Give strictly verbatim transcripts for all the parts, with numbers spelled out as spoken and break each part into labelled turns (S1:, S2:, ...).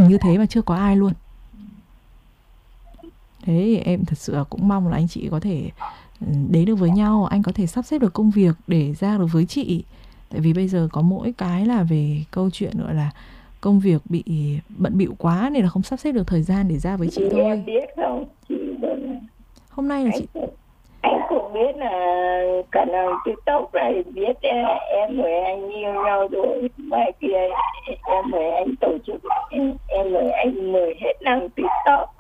S1: như thế mà chưa có ai luôn. Thế thì em thật sự là cũng mong là anh chị có thể đến được với nhau, anh có thể sắp xếp được công việc để ra được với chị. Tại vì bây giờ có mỗi cái là về câu chuyện gọi là công việc bị bận bịu quá nên là không sắp xếp được thời gian để ra với chị thôi.
S2: Em biết không, chị
S1: Hôm nay là
S2: anh
S1: chị
S2: cũng, anh cũng biết là cả lần TikTok này biết em với anh yêu nhau rồi, mai kia em với anh tổ chức, em với anh mời hết năng TikTok.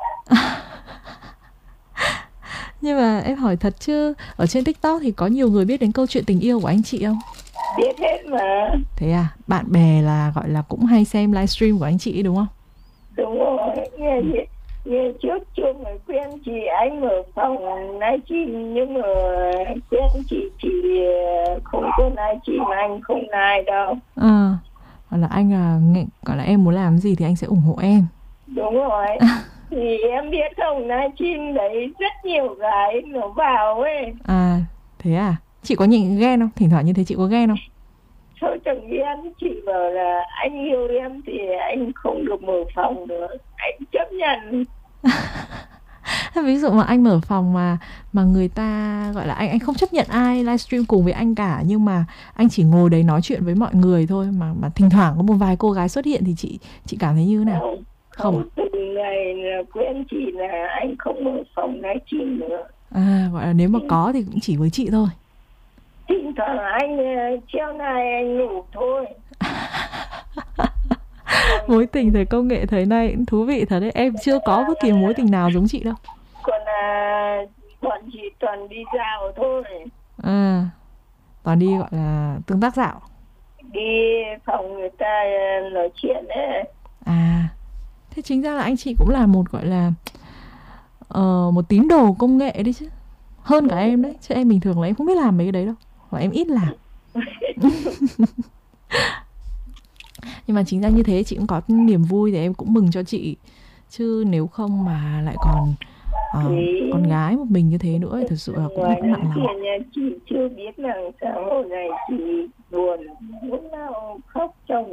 S1: Nhưng mà em hỏi thật chứ, ở trên TikTok thì có nhiều người biết đến câu chuyện tình yêu của anh chị không?
S2: Biết hết mà.
S1: Thế à, bạn bè là gọi là cũng hay xem livestream của anh chị đúng không?
S2: Đúng rồi, nghe, nghe, nghe trước chưa mới quen chị, anh ở phòng livestream nhưng mà quen chị, chị không có livestream, anh không live đâu.
S1: Ờ, gọi là anh là gọi là em muốn làm gì thì anh sẽ ủng hộ em.
S2: Đúng rồi. Thì em biết không, livestream đấy rất nhiều gái nó vào ấy.
S1: À, thế à? Chị có nhìn ghen không? Thỉnh thoảng như thế chị có ghen không?
S2: Sao chẳng ghen, chị bảo là anh yêu em thì anh không được mở phòng nữa, anh chấp nhận.
S1: Ví dụ mà anh mở phòng mà mà người ta gọi là anh anh không chấp nhận ai livestream cùng với anh cả, nhưng mà anh chỉ ngồi đấy nói chuyện với mọi người thôi, mà mà thỉnh thoảng có một vài cô gái xuất hiện thì chị chị cảm thấy như thế nào?
S2: Không,
S1: Không,
S2: không
S1: à?
S2: từ ngày là quen chị là anh không mở phòng livestream nữa.
S1: À, gọi là nếu mà có thì cũng chỉ với chị thôi.
S2: Thỉnh thoảng anh treo này anh ngủ thôi.
S1: Mối tình thời công nghệ thời nay cũng thú vị thật đấy. Em chưa có bất kỳ mối tình nào giống chị đâu.
S2: Còn là bọn chị toàn đi dạo thôi.
S1: À, toàn đi gọi là tương tác dạo.
S2: Đi phòng người ta nói chuyện ấy.
S1: À, thế chính ra là anh chị cũng là một gọi là uh, một tín đồ công nghệ đấy chứ. Hơn cả em đấy. Chứ em bình thường là em không biết làm mấy cái đấy đâu, và em ít làm. Nhưng mà chính ra như thế chị cũng có niềm vui thì em cũng mừng cho chị. Chứ nếu không mà lại còn uh, con gái một mình như thế nữa thì thật sự là cũng nặng lòng.
S2: Chị chưa biết là xã hội này chị buồn, lúc nào khóc trong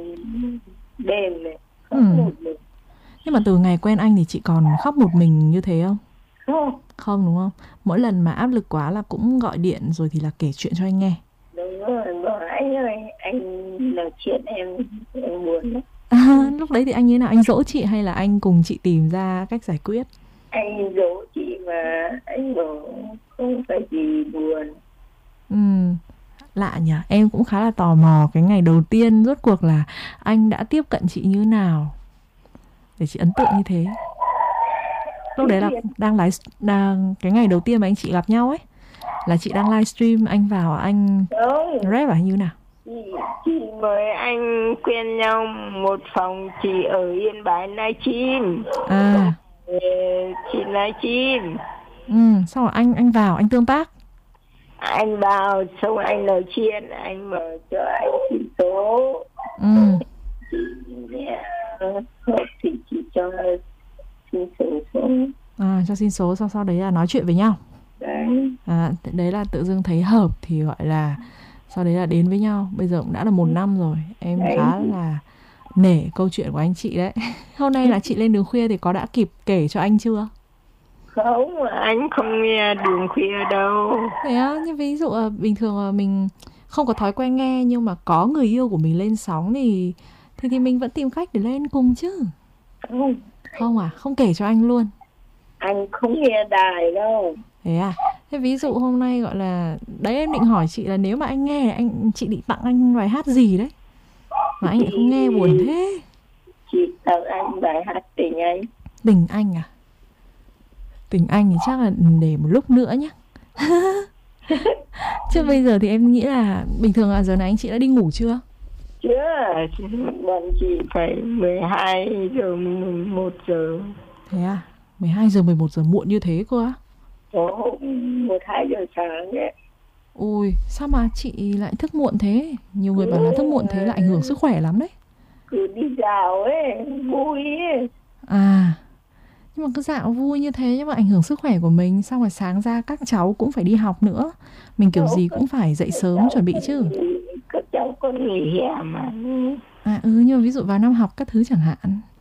S2: đêm này, khóc ừ. một mình.
S1: Nhưng mà từ ngày quen anh thì chị còn khóc một mình như thế không?
S2: Không.
S1: Không đúng không? Mỗi lần mà áp lực quá là cũng gọi điện rồi thì là kể chuyện cho anh nghe.
S2: Đúng rồi, bảo anh ơi, anh nói chuyện em, em buồn lắm.
S1: À, lúc đấy thì anh như thế nào? Anh dỗ chị hay là anh cùng chị tìm ra cách giải quyết?
S2: Anh dỗ chị mà anh bảo không phải gì buồn.
S1: Ừ, lạ nhỉ. Em cũng khá là tò mò cái ngày đầu tiên rốt cuộc là anh đã tiếp cận chị như nào để chị ấn tượng như thế. Lúc đấy là đang live, đang cái ngày đầu tiên mà anh chị gặp nhau ấy, là chị đang livestream, anh vào anh rap à như nào?
S2: Chị, chị mời anh quen nhau một phòng, chị ở Yên Bái livestream.
S1: À,
S2: chị livestream.
S1: Ừ, xong rồi anh anh vào anh tương tác.
S2: Anh vào xong anh nói chuyện, anh mở cho anh xin số.
S1: Ừ.
S2: Chị hợp thì chị cho xin số xuống.
S1: À, cho xin số xong sau đấy là nói chuyện với nhau.
S2: Đấy.
S1: À, đấy là tự dưng thấy hợp thì gọi là sau đấy là đến với nhau. Bây giờ cũng đã là một năm rồi. Em đấy. Khá là nể câu chuyện của anh chị đấy. Hôm nay là chị lên đường khuya thì có đã kịp kể cho anh chưa?
S2: Không, anh không nghe đường khuya đâu.
S1: Thế á, như ví dụ bình thường mình không có thói quen nghe, nhưng mà có người yêu của mình lên sóng thì thì, thì mình vẫn tìm cách để lên cùng chứ.
S2: Không.
S1: Không à, không kể cho anh luôn.
S2: Anh không nghe đài đâu.
S1: Thế à, thế ví dụ hôm nay gọi là đấy, em định hỏi chị là nếu mà anh nghe anh chị định tặng anh bài hát gì đấy mà anh lại không nghe, buồn thế.
S2: Chị tặng anh bài hát Tình Anh.
S1: Tình Anh à? Tình Anh thì chắc là để một lúc nữa nhé. Chứ bây giờ thì em nghĩ là bình thường là giờ này anh chị đã đi ngủ chưa?
S2: Chưa, bọn chị phải mười hai giờ mười một giờ.
S1: Thế à, mười hai giờ mười một giờ muộn như thế cơ á?
S2: Ồ, một hai giờ sáng đấy.
S1: Ui, sao mà chị lại thức muộn thế? Nhiều người bảo là thức muộn thế là ảnh hưởng sức khỏe lắm đấy.
S2: Cứ đi dạo ấy, vui ấy.
S1: À, nhưng mà cứ dạo vui như thế nhưng mà ảnh hưởng sức khỏe của mình. Xong rồi sáng ra các cháu cũng phải đi học nữa. Mình kiểu gì cũng phải dậy sớm chuẩn bị chứ.
S2: Các cháu con nghỉ hè mà.
S1: À ừ, nhưng mà ví dụ vào năm học các thứ chẳng hạn.